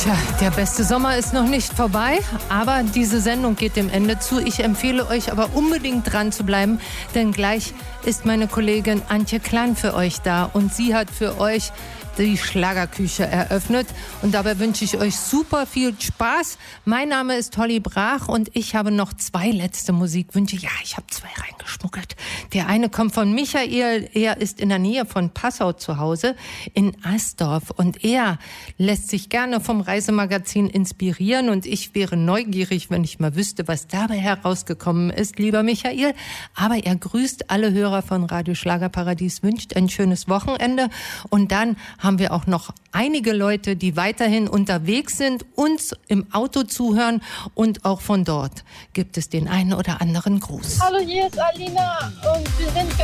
Tja, der beste Sommer ist noch nicht vorbei, aber diese Sendung geht dem Ende zu. Ich empfehle euch aber unbedingt dran zu bleiben, denn gleich ist meine Kollegin Antje Klein für euch da und sie hat für euch die Schlagerküche eröffnet und dabei wünsche ich euch super viel Spaß. Mein Name ist Holly Brach und ich habe noch 2 letzte Musikwünsche. Ja, ich habe 2 reingeschmuggelt. Der eine kommt von Michael, er ist in der Nähe von Passau zu Hause in Asdorf und er lässt sich gerne vom Reisemagazin inspirieren und ich wäre neugierig, wenn ich mal wüsste, was dabei herausgekommen ist, lieber Michael. Aber er grüßt alle Hörer von Radio Schlagerparadies, wünscht ein schönes Wochenende und dann haben wir auch noch einige Leute, die weiterhin unterwegs sind, uns im Auto zuhören und auch von dort gibt es den einen oder anderen Gruß. Hallo, hier ist Alina und wir sind